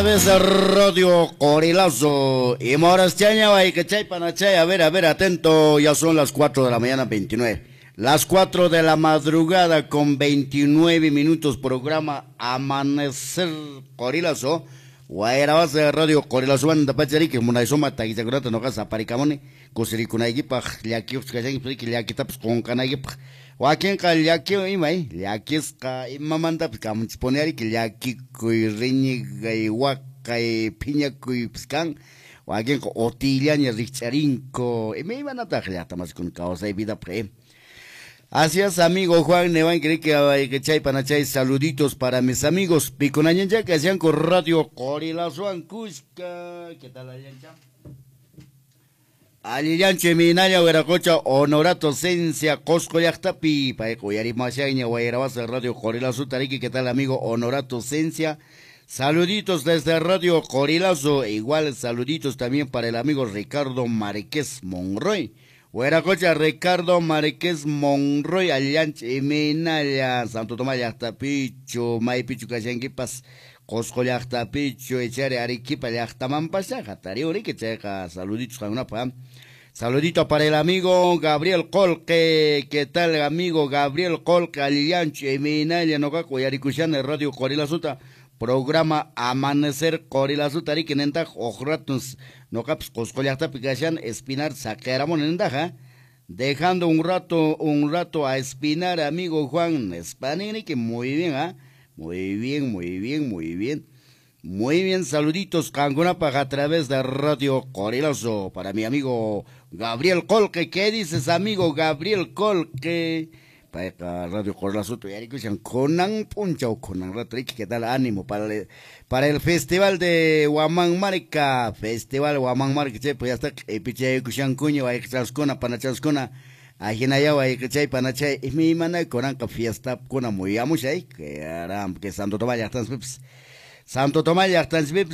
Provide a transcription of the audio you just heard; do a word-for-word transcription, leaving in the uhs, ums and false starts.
través de Radio Corilazo. Y moras chaña, y que chay panachay. A ver, a ver, atento. Ya son las cuatro de la mañana, veintinueve. Las cuatro de la madrugada con veintinueve minutos. Programa Amanecer Corilazo. Guayrabas de Radio Corilazo. Van de pachari que munaisoma taguisagurata no casa paricamone. Cosirikunaigipa, liakios que se liakitaps con canaigipa. Joaquín Caliaki, imai, Liakisca, Imamanda, Camonsponiari, Liaki, Rini, Gaiwaka, Piña, Piscan, Joaquín Otilian y Richarinco, y me iban a tajar más con causa y vida pre. Así es, amigo Juan Nevan, cree que hay que chay panachay, saluditos para mis amigos Piconayancha que hacían con Radio Corilazo Cusca. ¿Qué tal, Ayancha? Alillanche Minaya Hueracocha Honorato Cencia Cosco Yachtapi Paeco Yarimachaña Guayrabasa Radio Corilazo Tariki. ¿Qué tal, amigo Honorato Cencia? Saluditos desde Radio Corilazo. E igual saluditos también para el amigo Ricardo Marqués Monroy. Hueracocha Ricardo Marqués Monroy Alillanche Minaya Santo Tomás Yachtapicho Maipichu Cayanquipas Cosco Yachtapicho Echare Arequipa Yachtamampas Jatari Urique Checa. Saluditos con una pam. Saludito para el amigo Gabriel Colque. ¿Qué tal, amigo Gabriel Colque? Alillanche Minaya Nocaco Yaricushan de Radio Corilazuta. Programa Amanecer Corilazuta Riquenenta Ojratuns Nocaps Coscollata Picachan Espinar Saqueramon Endaja. Dejando un rato, un rato a Espinar, amigo Juan Spanini, que muy bien, ¿ah? ¿eh? Muy bien, muy bien, muy bien. Muy bien, saluditos, Cangunapa, a través de Radio Corilazo. Para mi amigo Gabriel Colque. ¿Qué dices, amigo Gabriel Colque? Para Radio Corilazo, tu yari kushan konan puncha o konan ratrique. ¿Qué tal? Ánimo para el, para el Festival de Huamán Marca. Festival Huamán Marca, pues ya está. Epiche kushan cuño, hay que trascona, panachascona. Ajinaya, hay que chay, panachay. Y mi mana konan ka fiesta, kuna muy amushay. Que harán, que Santo Tomás ya están. Santo Tomás ya están.